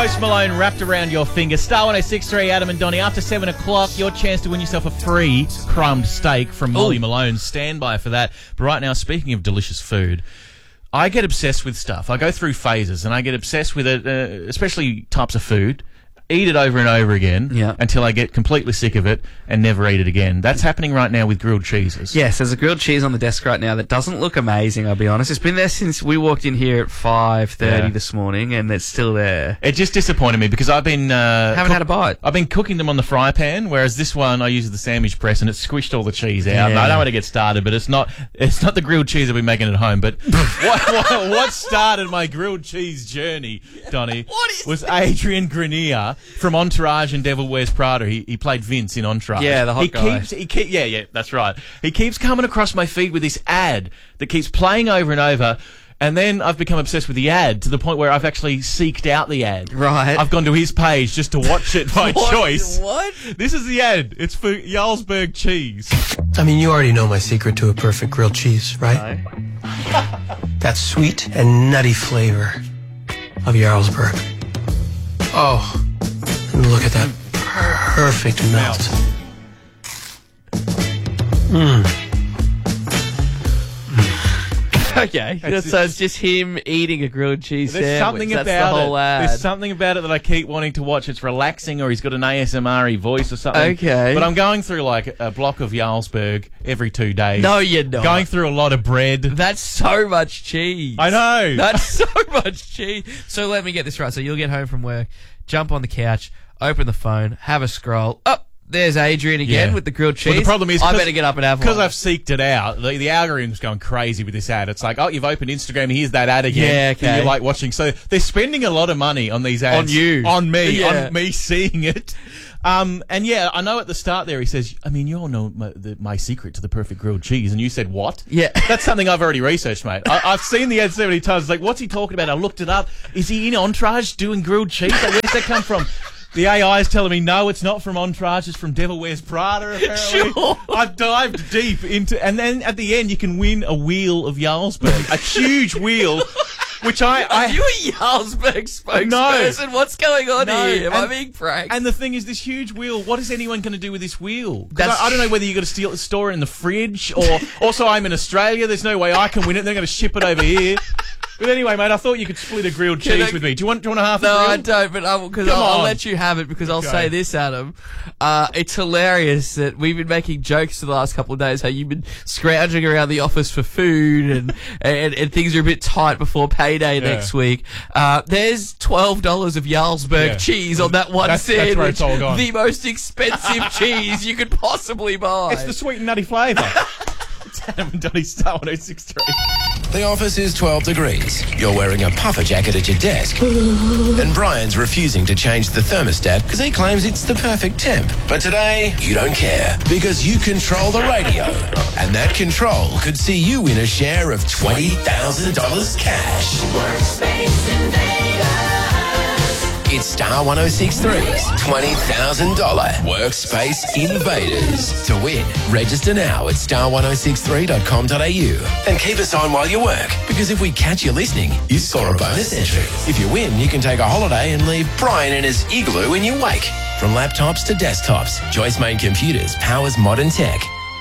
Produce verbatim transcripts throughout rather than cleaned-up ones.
Post Malone wrapped around your finger. Star one oh six point three, Adam and Donnie. After seven o'clock, your chance to win yourself a free crumbed steak from Molly Ooh. Malone. Stand by for that. But right now, speaking of delicious food, I get obsessed with stuff. I go through phases, and I get obsessed with it, uh, especially types of food. Eat it over and over again yeah. until I get completely sick of it and never eat it again. That's happening right now with grilled cheeses. Yes, there's a grilled cheese on the desk right now that doesn't look amazing, I'll be honest. It's been there since we walked in here at five thirty yeah. this morning, and it's still there. It just disappointed me because I've been... Uh, Haven't had a bite. I've been cooking them on the fry pan, whereas this one I use the sandwich press and it squished all the cheese out. Yeah. And I don't want to get started, but it's not it's not the grilled cheese I've been making at home. But what, what, what started my grilled cheese journey, Donnie, what is was Adrian Grenier from Entourage and Devil Wears Prada. He, he played Vince in Entourage. Yeah, the hot he guy. Keeps, he keep, yeah, yeah, that's right. He keeps coming across my feed with this ad that keeps playing over and over, and then I've become obsessed with the ad to the point where I've actually seeked out the ad. Right. I've gone to his page just to watch it by what? choice. What? This is the ad. It's for Jarlsberg cheese. I mean, you already know my secret to a perfect grilled cheese, right? No. That sweet and nutty flavor of Jarlsberg. Oh. And look at that perfect melt. Mmm. Okay, It's- so it's just him eating a grilled cheese There's sandwich. something That's about the whole it. ad. There's something about it that I keep wanting to watch. It's relaxing, or he's got an A S M R-y voice or something. Okay. But I'm going through like a block of Jarlsberg every two days. No, you're not. Going through a lot of bread. That's so much cheese. I know. That's so much cheese. So let me get this right. So you'll get home from work, jump on the couch, open the phone, have a scroll. Oh, there's Adrian again Yeah. with the grilled cheese. Well, the problem is, I better get up and have one. Because I've seeked it out. The, the algorithm's going crazy with this ad. It's like, oh, you've opened Instagram, here's that ad again. Yeah, that okay. you like watching. So they're spending a lot of money on these ads. On you. On me. Yeah. On me seeing it. Um, and yeah, I know at the start there he says, I mean, you all know my, the, my secret to the perfect grilled cheese. And you said, what? Yeah. That's something I've already researched, mate. I, I've seen the ad so many times. It's like, what's he talking about? I looked it up. Is he in Entourage doing grilled cheese? Like, where's that come from? The A I is telling me, no, it's not from Entourage, it's from Devil Wears Prada, apparently. Sure. I've dived deep into... And then at the end, you can win a wheel of Jarlsberg. A huge wheel, which I... I Are you a Jarlsberg spokesperson? No. What's going on No. here? Am I And- being pranked? And the thing is, this huge wheel, what is anyone going to do with this wheel? 'Cause That's- I, I don't know whether you've got to steal it, store it in the fridge, or... Also, I'm in Australia, there's no way I can win it, they're going to ship it over here. But anyway, mate, I thought you could split a grilled Can cheese I- with me. Do you want, do you want a half No, a grill? I don't, but I will, because Come I'll, I'll on. let you have it, because I'll Okay. say this, Adam. Uh, it's hilarious that we've been making jokes for the last couple of days how you've been scrounging around the office for food and, and, and things are a bit tight before payday Yeah. next week. Uh, there's twelve dollars of Jarlsberg Yeah. cheese on that one That's- that's where sandwich. it's all gone. The most expensive cheese you could possibly buy. It's the sweet and nutty flavour. It's Adam and Donnie, Star one oh six point three. The office is twelve degrees. You're wearing a puffer jacket at your desk. And Brian's refusing to change the thermostat because he claims it's the perfect temp. But today, you don't care because you control the radio. And that control could see you win a share of twenty thousand dollars cash. Workspace Invaders. It's Star one oh six point three's twenty thousand dollars Workspace Invaders. To win, register now at star one oh six three dot com dot a u and keep us on while you work, because if we catch you listening, you score a bonus entry. If you win, you can take a holiday and leave Brian in his igloo in your wake. From laptops to desktops, Joyce Main Computers powers modern tech.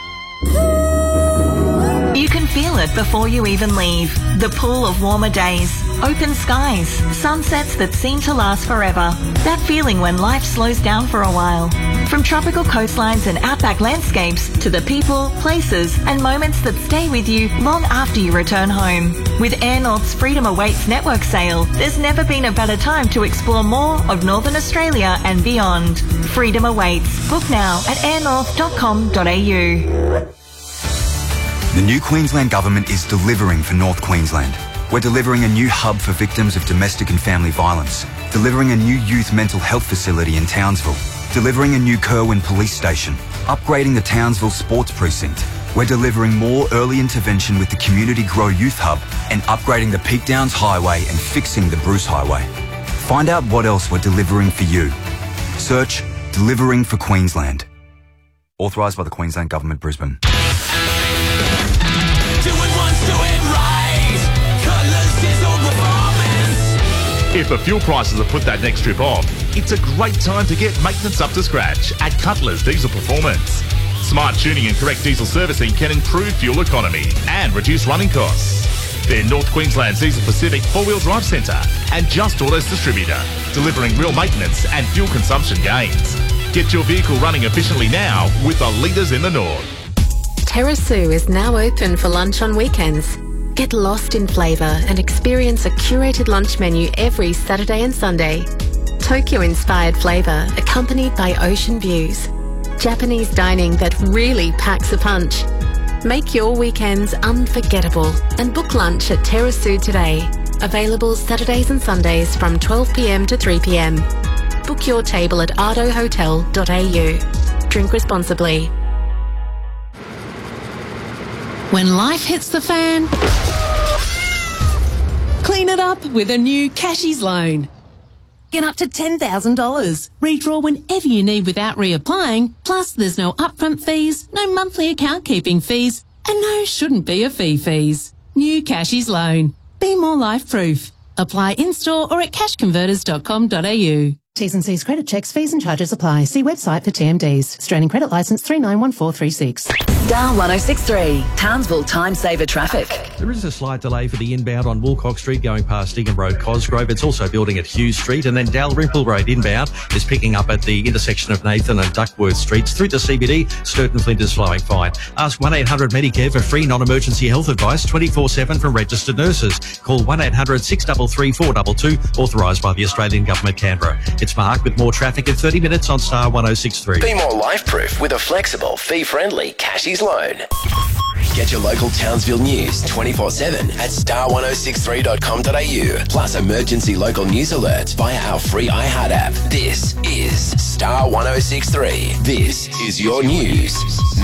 You can feel it before you even leave. The pull of warmer days, open skies, sunsets that seem to last forever. That feeling when life slows down for a while. From tropical coastlines and outback landscapes to the people, places and moments that stay with you long after you return home. With Air North's Freedom Awaits network sale, there's never been a better time to explore more of Northern Australia and beyond. Freedom awaits. Book now at air north dot com dot a u. The new Queensland Government is delivering for North Queensland. We're delivering a new hub for victims of domestic and family violence, delivering a new youth mental health facility in Townsville, delivering a new Kerwin police station, upgrading the Townsville sports precinct. We're delivering more early intervention with the Community Grow Youth Hub and upgrading the Peak Downs Highway and fixing the Bruce Highway. Find out what else we're delivering for you. Search Delivering for Queensland. Authorised by the Queensland Government, Brisbane. Do it once, do it right. Colours, sizzle, performance. If the fuel prices have put that next trip off, it's a great time to get maintenance up to scratch at Cutler's Diesel Performance. Smart tuning and correct diesel servicing can improve fuel economy and reduce running costs. They're North Queensland's Diesel Pacific four-wheel drive centre and Just Autos distributor, delivering real maintenance and fuel consumption gains. Get your vehicle running efficiently now with the leaders in the north. Terrasu is now open for lunch on weekends. Get lost in flavour and experience a curated lunch menu every Saturday and Sunday. Tokyo-inspired flavour accompanied by ocean views. Japanese dining that really packs a punch. Make your weekends unforgettable and book lunch at Terrasu today. Available Saturdays and Sundays from twelve p m to three p m. Book your table at ardo hotel dot a u. Drink responsibly. When life hits the fan, clean it up with a new Cashies loan. Get up to ten thousand dollars. Redraw whenever you need without reapplying. Plus, there's no upfront fees, no monthly account keeping fees, and no shouldn't be a fee fees. New Cashies loan. Be more life-proof. Apply in-store or at cash converters dot com dot a u. T's and C's credit checks, fees and charges apply. See website for T M Ds. Australian Credit Licence three nine one four three six. Star one oh six three, Townsville Time Saver Traffic. There is a slight delay for the inbound on Woolcock Street going past Digham Road, Cosgrove. It's also building at Hughes Street, and then Dalrymple Road inbound is picking up at the intersection of Nathan and Duckworth Streets. Through to C B D, Sturt and Flint is flowing fine. Ask one eight hundred Medicare for free non-emergency health advice twenty-four seven from registered nurses. Call one eight hundred six three three four two two, authorised by the Australian Government, Canberra. It's Mark with more traffic in thirty minutes on Star one oh six three. Be more life-proof with a flexible, fee-friendly Cashies loan. Get your local Townsville news twenty-four seven at star ten sixty-three dot com dot a u. Plus emergency local news alerts via our free iHeart app. This is Star ten sixty-three. This is your news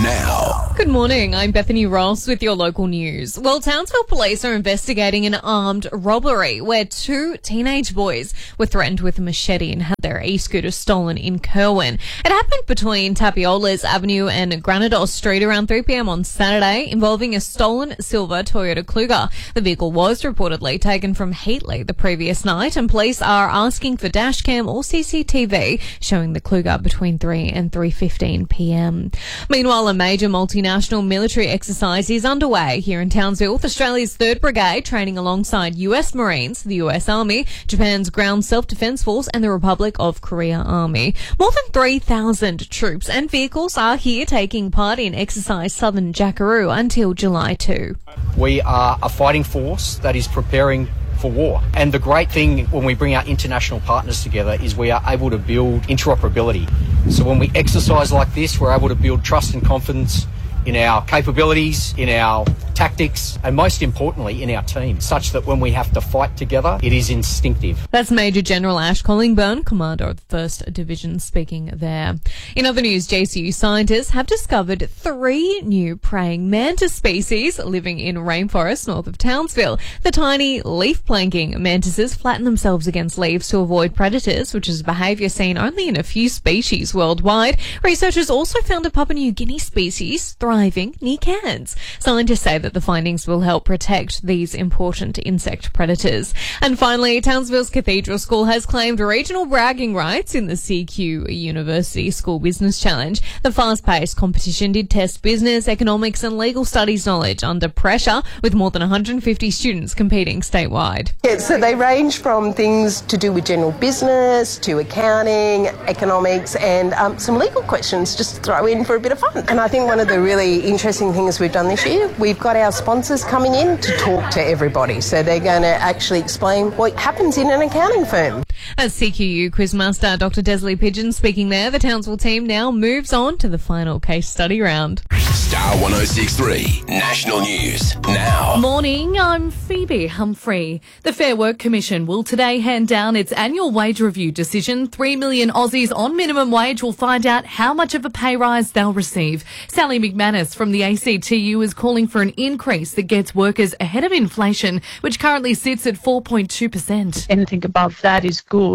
now. Good morning, I'm Bethany Ross with your local news. Well, Townsville police are investigating an armed robbery where two teenage boys were threatened with a machete and had their e-scooter stolen in Kerwin. It happened between Tapiolas Avenue and Granados Street around three p m on Saturday, involving a stolen silver Toyota Kluger. The vehicle was reportedly taken from Heatley the previous night, and police are asking for dashcam or C C T V showing the Kluger between three and three fifteen p m. Meanwhile, a major multinational military exercise is underway here in Townsville, with Australia's third Brigade training alongside U S Marines, the U S Army, Japan's Ground Self-Defense Force and the Republic of Korea Army. More than three thousand troops and vehicles are here taking part in Exercise Southern Jackaroo until July second. We are a fighting force that is preparing for war. And the great thing when we bring our international partners together is we are able to build interoperability. So when we exercise like this, we're able to build trust and confidence in our capabilities, in our tactics, and most importantly, in our team, such that when we have to fight together, it is instinctive. That's Major General Ash Collingburn, Commander of the first Division, speaking there. In other news, J C U scientists have discovered three new praying mantis species living in rainforests north of Townsville. The tiny leaf-planking mantises flatten themselves against leaves to avoid predators, which is a behaviour seen only in a few species worldwide. Researchers also found a Papua New Guinea species thriving near Cairns. Scientists say that the findings will help protect these important insect predators. And finally, Townsville's Cathedral School has claimed regional bragging rights in the C Q University School Business Challenge. The fast-paced competition did test business, economics and legal studies knowledge under pressure, with more than one hundred fifty students competing statewide. Yeah, so they range from things to do with general business to accounting, economics and um, some legal questions just to throw in for a bit of fun. And I think one of the really interesting things we've done this year, we've got our sponsors coming in to talk to everybody. So they're going to actually explain what happens in an accounting firm. As C Q U Quizmaster Doctor Desley Pigeon speaking there, the Townsville team now moves on to the final case study round. Star ten sixty-three National News now. Morning, I'm Phoebe Humphrey. The Fair Work Commission will today hand down its annual wage review decision. Three million Aussies on minimum wage will find out how much of a pay rise they'll receive. Sally McManus from the A C T U is calling for an increase that gets workers ahead of inflation, which currently sits at four point two percent. Anything above that is good, but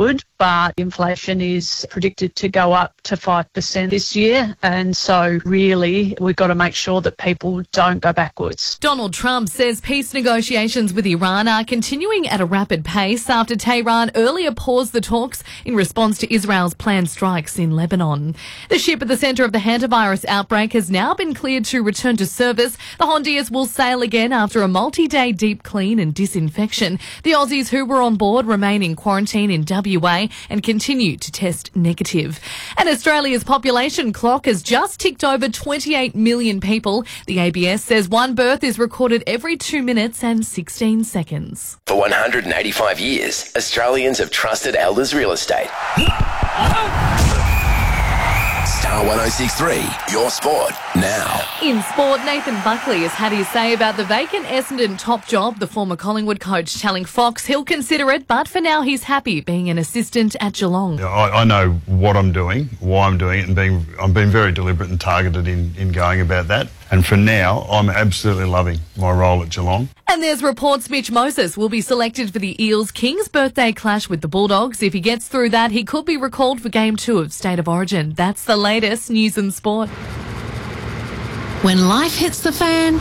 but inflation is predicted to go up to five percent this year. And so really, we've got to make sure that people don't go backwards. Donald Trump says peace negotiations with Iran are continuing at a rapid pace after Tehran earlier paused the talks in response to Israel's planned strikes in Lebanon. The ship at the centre of the hantavirus outbreak has now been cleared to return to service. The Hondias will sail again after a multi-day deep clean and disinfection. The Aussies who were on board remain in quarantine in W A and continue to test negative. And Australia's population clock has just ticked over twenty-eight million people. The A B S says one birth is recorded every two minutes and sixteen seconds. For one hundred eighty-five years, Australians have trusted Elders Real Estate. Star one oh six point three, your sport, now. In sport, Nathan Buckley has had his say about the vacant Essendon top job. The former Collingwood coach telling Fox he'll consider it, but for now he's happy being an assistant at Geelong. I, I know what I'm doing, why I'm doing it, and being, I'm being very deliberate and targeted in, in going about that. And for now, I'm absolutely loving my role at Geelong. And there's reports Mitch Moses will be selected for the Eels' King's birthday clash with the Bulldogs. If he gets through that, he could be recalled for Game two of State of Origin. That's the latest news and sport. When life hits the fan,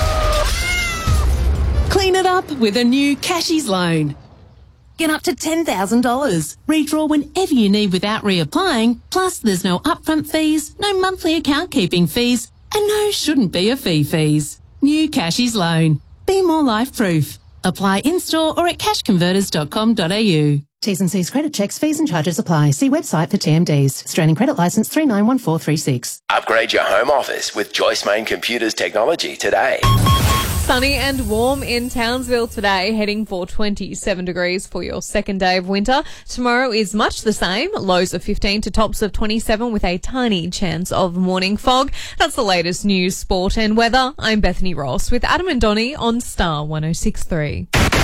clean it up with a new Cashies loan. Get up to ten thousand dollars. Redraw whenever you need without reapplying. Plus, there's no upfront fees, no monthly account keeping fees, and no shouldn't be a fee fees. New Cashies loan. Be more life-proof. Apply in-store or at cash converters dot com dot a u. T's and C's credit checks, fees and charges apply. See website for T M Ds. Australian credit licence three nine one four three six. Upgrade your home office with Joyce Main Computers technology today. Sunny and warm in Townsville today, heading for twenty-seven degrees for your second day of winter. Tomorrow is much the same, lows of fifteen to tops of twenty-seven with a tiny chance of morning fog. That's the latest news, sport and weather. I'm Bethany Ross with Adam and Donnie on Star one oh six point three.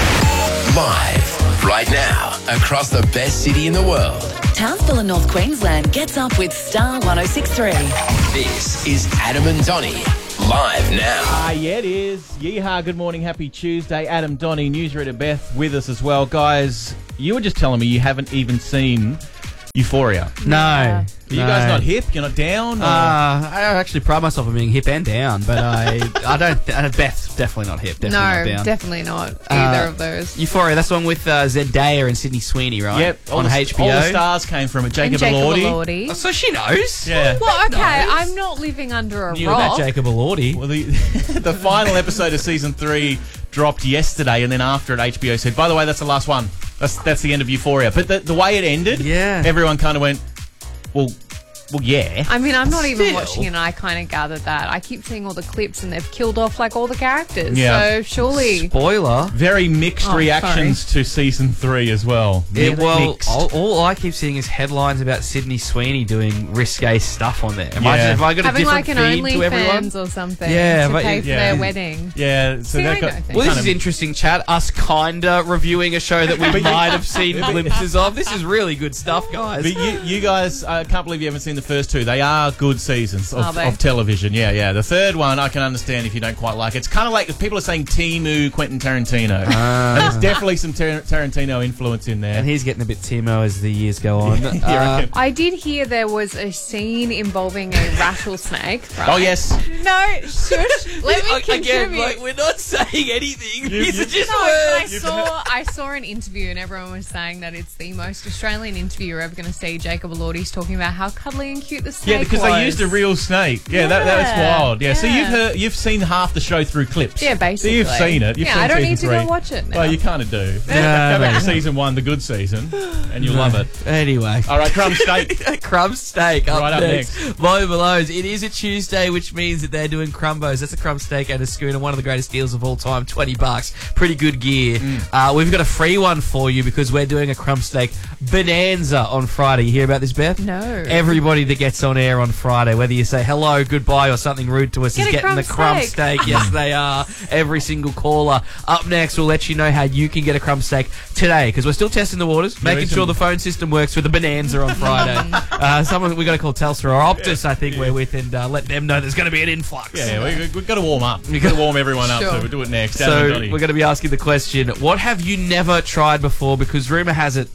Live, right now, across the best city in the world. Townsville and North Queensland gets up with Star one oh six point three. This is Adam and Donnie. Live now. Ah, yeah, it is. Yeehaw, good morning, happy Tuesday. Adam, Donnie, newsreader Beth with us as well. Guys, you were just telling me you haven't even seen Euphoria. No. Are you no. guys not hip? You're not down? Or? Uh, I actually pride myself on being hip and down, but I I don't. Uh, Beth's definitely not hip. Definitely no, not down. definitely not either Uh, of those. Euphoria, that's the one with uh, Zendaya and Sydney Sweeney, right? Yep. All on the, H B O. All the stars came from it. Jacob Jacob Elordi. Elordi. Oh, so she knows. Yeah. Well, okay, knows. I'm not living under a Knew rock. about Jacob Elordi. Well, the, the final episode of season three dropped yesterday, and then after it, H B O said, by the way, that's the last one. That's that's the end of Euphoria. But the, the way it ended, yeah. everyone kind of went, well, well, yeah. I mean, I'm not even Still. watching it, and I kind of gathered that. I keep seeing all the clips, and they've killed off, like, all the characters. Yeah. So, surely... Spoiler. Very mixed Oh, reactions to season three as well. Yeah, well, Mixed. all, all I keep seeing is headlines about Sydney Sweeney doing risque stuff on there. Am I, Yeah. have I got a Having, different like, an feed to everyone? OnlyFans or something Yeah, to but pay you- for yeah. their wedding. Yeah, so See, they've I got... know things. Well, this kind is of- interesting, chat. Us kinda reviewing a show that we But you- might have seen Yeah, but- glimpses of. This is really good stuff, guys. But you, you guys, I can't believe you haven't seen the first two. They are good seasons Are of, they? of television. Yeah, yeah. The third one, I can understand if you don't quite like it. It's kind of like people are saying Timu Quentin Tarantino. Ah. And there's definitely some Tar- Tarantino influence in there. And he's getting a bit Timo as the years go on. You Uh, reckon? I did hear there was a scene involving a rattlesnake. Right? Oh, yes. No, shush. Let me contribute. Again, like, we're not saying anything. You- These you- are just No, but I words. saw I saw an interview and everyone was saying that it's the most Australian interview you're ever going to see. Jacob Elordi's talking about how cuddly and cute the snake Yeah, because was. they used a real snake. Yeah, that, that was Yeah, wild. Yeah, so yeah. you've heard, you've seen half the show through clips. Yeah, So basically. you've seen it. You've Yeah, seen I don't season need to three. go watch it now. Well, you kind of do. Yeah, go back to man. season one, the good season, and you'll love it. Anyway. All right, crumb steak. Crumb steak up Right up next. Mo Malone's. It is a Tuesday, which means that they're doing crumbos. That's a crumb steak and a schooner, one of the greatest deals of all time. Twenty bucks, pretty good gear. Uh, we've got a free one for you because we're doing a crumb steak bonanza on Friday. You hear about this, Beth? No. Everybody that gets on air on Friday, whether you say hello, goodbye, or something rude to us, Get is a getting crumb the crumb steak. steak. Yes, they are. Every single caller. Up next, we'll let you know how you can get a crumb steak today because we're still testing the waters, There making is sure some- the phone system works with the bonanza on Friday. uh, someone we got to call Telstra or Optus, I think we're with, and uh, let them know there's going to be an influx. Yeah, we, we've got to warm up. We've got to warm everyone up, Sure. so we'll do it next. Adam So and Donnie. we're going to be asking the question: what have you never tried before? Because rumor has it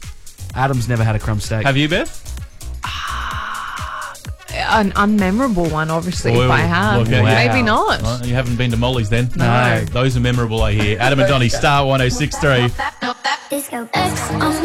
Adam's never had a crumb steak. Have you, Beth? An unmemorable one, obviously, Well, if I have. okay. Maybe not. Well, you haven't been to Molly's then? No. Those are memorable, I hear. Adam and Donnie, Star one oh six three. Disco X on